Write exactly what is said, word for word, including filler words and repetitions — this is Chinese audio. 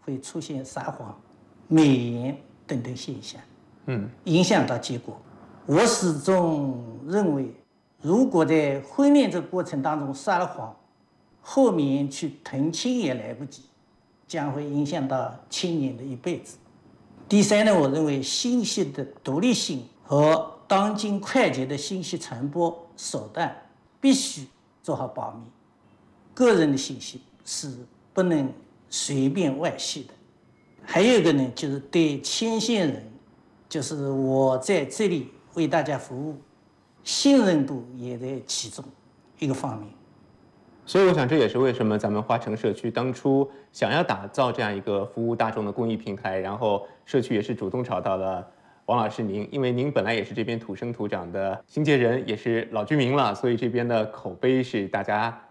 会出现撒谎、美言等等现象， 嗯， 影响到结果。我始终认为，如果在婚恋这个过程当中撒了谎，后面去澄清也来不及，将会影响到青年的一辈子。第三呢，我认为信息的独立性和当今快捷的信息传播手段必须做好保密，个人的信息是不能随便外泄的。还有一个呢，就是对牵线人，就是我在这里为大家服务，信任度也在其中一个方面。 所以我想这也是为什么咱们花城社区当初想要打造这样一个服务大众的公益平台，然后社区也是主动找到了王老师您，因为您本来也是这边土生土长的新界人，也是老居民了，所以这边的口碑是大家